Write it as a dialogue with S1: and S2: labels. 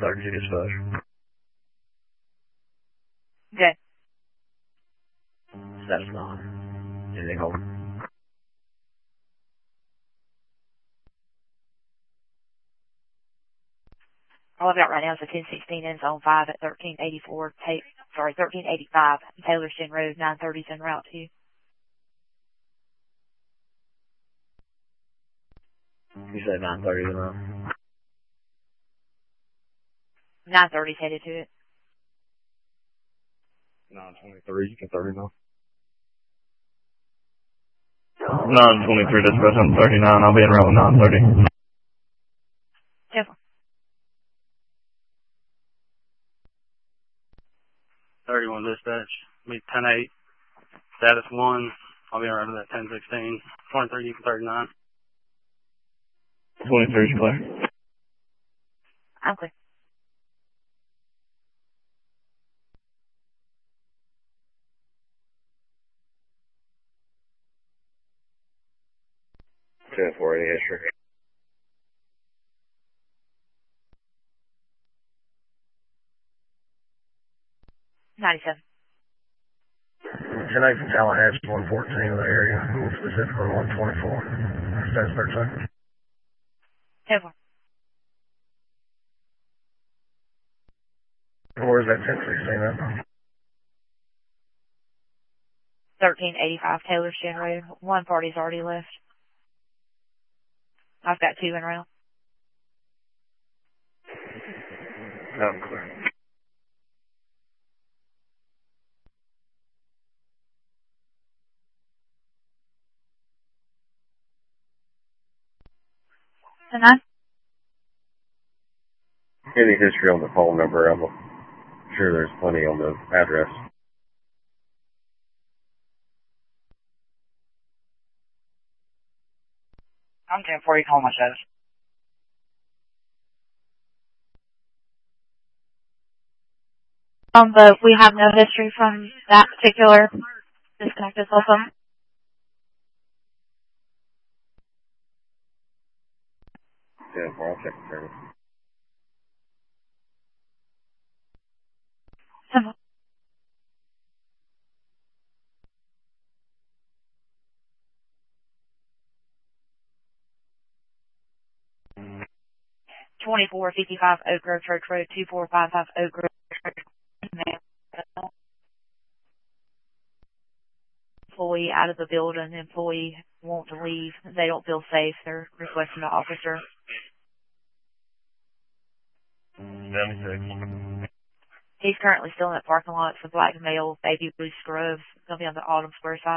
S1: 30 dispatch.
S2: Okay.
S1: Status 9. Anything hold?
S2: All I've got right now is a 1016 in zone 5 at 1385 Taylorston Road, 930's en route to you.
S1: You said 930 enough?
S2: 930's headed to it.
S1: 923, you can 30 now. 923 dispatch on 39, I'll be en route with 930.
S2: Careful.
S3: 31 dispatch, meet 10-8, status 1, I'll be en route to that 1016, 23, you can 39.
S1: 23, you clear?
S2: I'm clear.
S1: Ten 480 history.
S2: $97.
S1: 10-8 from Tallahatchie, 114 in the area, specifically 124. Status 13.
S2: Careful.
S1: Where's that 1016 at?
S2: 1385 Taylorston Road. One party's already left. I've got 2 en route.
S1: I'm clear.
S2: And I'm
S1: Any history on the phone number? I'm sure there's plenty on the address.
S3: I'm 10-4, you call my status.
S2: but we have no history from that particular disconnected cell phone.
S1: Yeah, well, I'll check the service.
S2: Simple.
S1: Mm.
S2: 2455 Oak Grove Church Road, 2455 Oak Grove Church Road. Employee out of the building. Employee won't leave. They don't feel safe. They're requesting an officer.
S1: 96.
S2: He's currently still in that parking lot. It's a black male, baby blue scrubs. It's going to be on the Autumn Square side.